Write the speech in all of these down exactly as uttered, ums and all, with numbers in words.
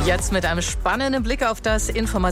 Jetzt mit einem spannenden Blick auf das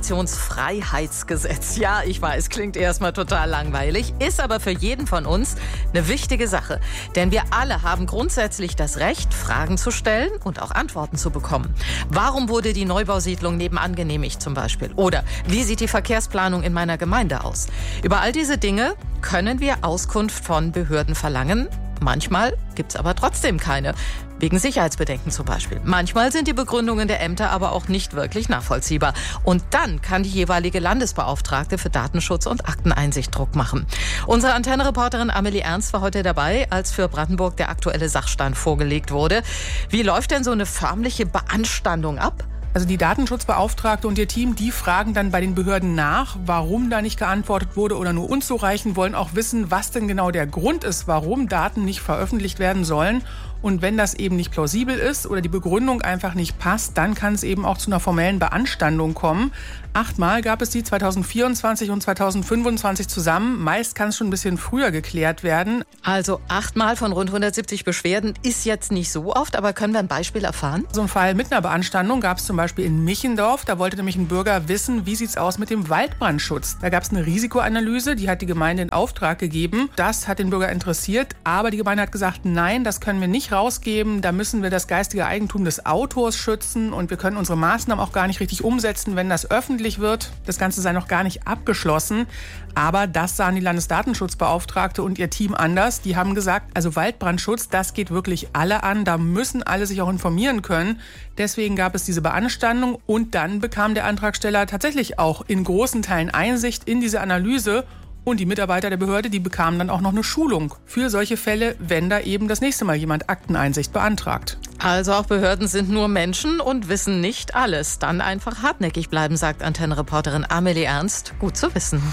Informationsfreiheitsgesetz. Ja, ich weiß, klingt erstmal total langweilig, ist aber für jeden von uns eine wichtige Sache. Denn wir alle haben grundsätzlich das Recht, Fragen zu stellen und auch Antworten zu bekommen. Warum wurde die Neubausiedlung nebenan genehmigt zum Beispiel? Oder wie sieht die Verkehrsplanung in meiner Gemeinde aus? Über all diese Dinge können wir Auskunft von Behörden verlangen. Manchmal gibt's aber trotzdem keine. Wegen Sicherheitsbedenken zum Beispiel. Manchmal sind die Begründungen der Ämter aber auch nicht wirklich nachvollziehbar. Und dann kann die jeweilige Landesbeauftragte für Datenschutz und Akteneinsicht Druck machen. Unsere Antenne-Reporterin Amelie Ernst war heute dabei, als für Brandenburg der aktuelle Sachstand vorgelegt wurde. Wie läuft denn so eine förmliche Beanstandung ab? Also die Datenschutzbeauftragte und ihr Team, die fragen dann bei den Behörden nach, warum da nicht geantwortet wurde oder nur unzureichend, wollen auch wissen, was denn genau der Grund ist, warum Daten nicht veröffentlicht werden sollen. Und wenn das eben nicht plausibel ist oder die Begründung einfach nicht passt, dann kann es eben auch zu einer formellen Beanstandung kommen. Achtmal gab es die zweitausendvierundzwanzig und zweitausendfünfundzwanzig zusammen. Meist kann es schon ein bisschen früher geklärt werden. Also achtmal von rund hundertsiebzig Beschwerden ist jetzt nicht so oft, aber können wir ein Beispiel erfahren? So ein Fall mit einer Beanstandung gab es zum Beispiel in Michendorf. Da wollte nämlich ein Bürger wissen, wie sieht es aus mit dem Waldbrandschutz. Da gab es eine Risikoanalyse, die hat die Gemeinde in Auftrag gegeben. Das hat den Bürger interessiert, aber die Gemeinde hat gesagt, nein, das können wir nicht rausgeben. Da müssen wir das geistige Eigentum des Autors schützen und wir können unsere Maßnahmen auch gar nicht richtig umsetzen, wenn das öffentlich wird. Das Ganze sei noch gar nicht abgeschlossen. Aber das sahen die Landesdatenschutzbeauftragte und ihr Team anders. Die haben gesagt, also Waldbrandschutz, das geht wirklich alle an. Da müssen alle sich auch informieren können. Deswegen gab es diese Beanstandung und dann bekam der Antragsteller tatsächlich auch in großen Teilen Einsicht in diese Analyse. Und die Mitarbeiter der Behörde, die bekamen dann auch noch eine Schulung für solche Fälle, wenn da eben das nächste Mal jemand Akteneinsicht beantragt. Also auch Behörden sind nur Menschen und wissen nicht alles. Dann einfach hartnäckig bleiben, sagt Antenne-Reporterin Amelie Ernst. Gut zu wissen.